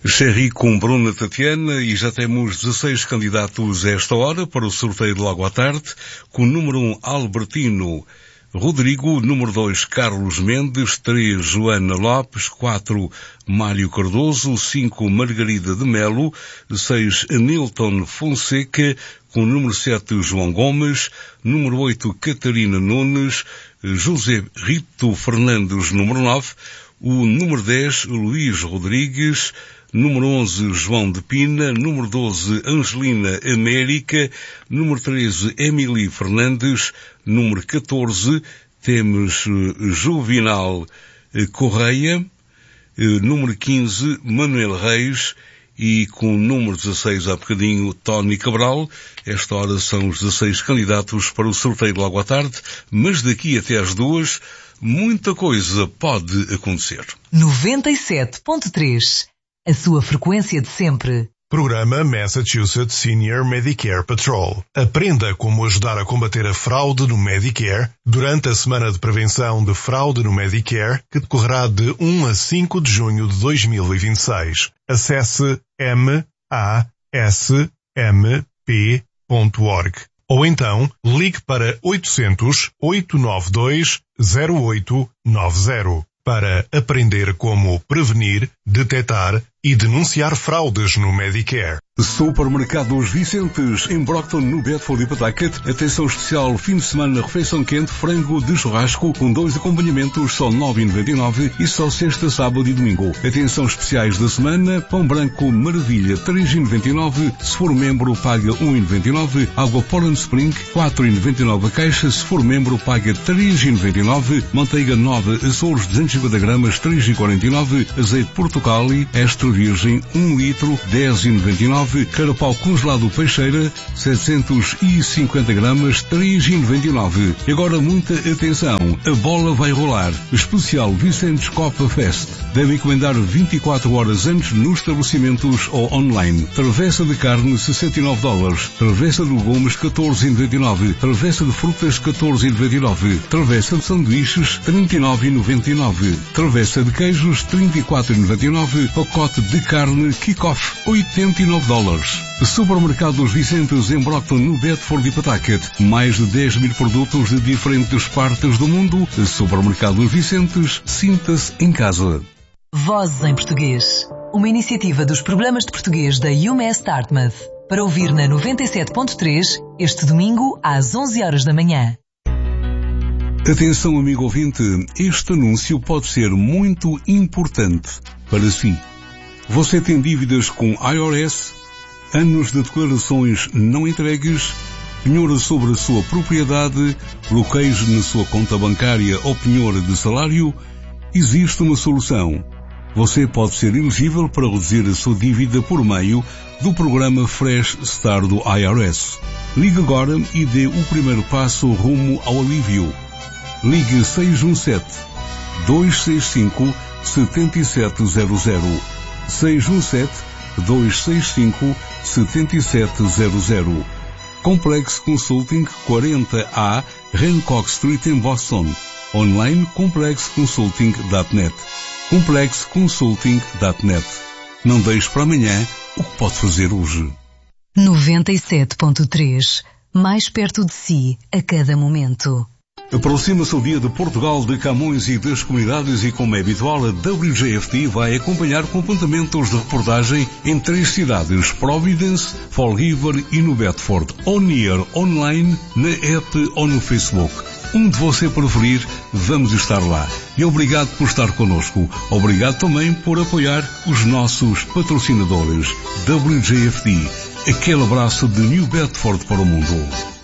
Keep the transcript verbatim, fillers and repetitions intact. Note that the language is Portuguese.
Cherry com Bruna Tatiana e já temos dezesseis candidatos a esta hora para o sorteio de logo à tarde, com o número um Albertino Rodrigo, número dois Carlos Mendes, três Joana Lopes, quatro Mário Cardoso, cinco Margarida de Melo, seis Nilton Fonseca, com o número sete João Gomes, número oito Catarina Nunes, José Rito Fernandes, número nove, o número dez Luís Rodrigues, número onze, João de Pina, número doze, Angelina América, número treze, Emily Fernandes, número catorze, temos Juvinal Correia, número quinze, Manuel Reis, e com o número dezesseis, há bocadinho, Tony Cabral. Esta hora são os dezesseis candidatos para o sorteio de logo à tarde, mas daqui até às duas, muita coisa pode acontecer. noventa e sete ponto três, a sua frequência de sempre. Programa Massachusetts Senior Medicare Patrol. Aprenda como ajudar a combater a fraude no Medicare durante a Semana de Prevenção de Fraude no Medicare, que decorrerá de um a cinco de junho de dois mil e vinte e seis. Acesse m a s m p ponto org ou então ligue para oitocentos, oito nove dois, zero oito nove zero para aprender como prevenir, detectar e denunciar fraudes no Medicare. Supermercados Vicentes, em Brockton, no Bedford e Pawtucket. Atenção especial, fim de semana, refeição quente, frango de churrasco, com dois acompanhamentos, só nove reais e noventa e nove centavos e só sexta, sábado e domingo. Atenção especiais da semana, pão branco Maravilha, três reais e noventa e nove centavos, se for membro paga um real e noventa e nove centavos, água Poland Spring, quatro reais e noventa e nove centavos a caixa, se for membro paga três reais e noventa e nove centavos, manteiga nova Açores duzentos e cinquenta gramas, três reais e quarenta e nove centavos, azeite Portugali, extra virgem, um litro, dez reais e noventa e nove centavos, carapau congelado Peixeira, setecentos e cinquenta gramas, três reais e noventa e nove centavos. E agora muita atenção, a bola vai rolar. Especial Vicentes Copa Fest. Deve encomendar vinte e quatro horas antes nos estabelecimentos ou online. Travessa de carne, sessenta e nove dólares. Travessa de legumes, catorze reais e noventa e nove centavos. Travessa de frutas, catorze reais e noventa e nove centavos. Travessa de sanduíches, trinta e nove reais e noventa e nove centavos. Travessa de queijos, trinta e quatro reais e noventa e nove centavos. Pacote de carne Kick-Off, oitenta e nove dólares. Supermercados Vicentes em Brockton, no Bedford e Pawtucket. Mais de dez mil produtos de diferentes partes do mundo. Supermercados Vicentes, sinta-se em casa. Vozes em Português. Uma iniciativa dos programas de português da UMass Dartmouth. Para ouvir na noventa e sete ponto três, este domingo às onze horas da manhã. Atenção, amigo ouvinte, este anúncio pode ser muito importante para si. Você tem dívidas com I R S? Anos de declarações não entregues? Penhora sobre a sua propriedade? Bloqueios na sua conta bancária ou penhora de salário? Existe uma solução. Você pode ser elegível para reduzir a sua dívida por meio do programa Fresh Start do I R S. Ligue agora e dê o primeiro passo rumo ao alívio. Ligue seis um sete, dois seis cinco, sete sete zero zero. seis um sete, dois seis cinco, sete sete zero zero. Complex Consulting quarenta A, Hancock Street em Boston. Online complex consulting ponto net. complex consulting ponto net. Não deixe para amanhã o que pode fazer hoje. noventa e sete ponto três. Mais perto de si a cada momento. Aproxima-se o Dia de Portugal, de Camões e das Comunidades e, como é habitual, a W J F T vai acompanhar com apontamentos de reportagem em três cidades, Providence, Fall River e no Bedford, on-air, online, na app ou no Facebook. Onde você preferir, vamos estar lá. E obrigado por estar connosco. Obrigado também por apoiar os nossos patrocinadores. W J F T, aquele abraço de New Bedford para o mundo.